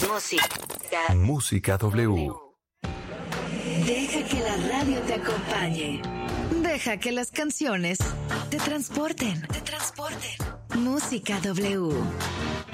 Música W. Deja que la radio te acompañe. Deja que las canciones te transporten. Música W.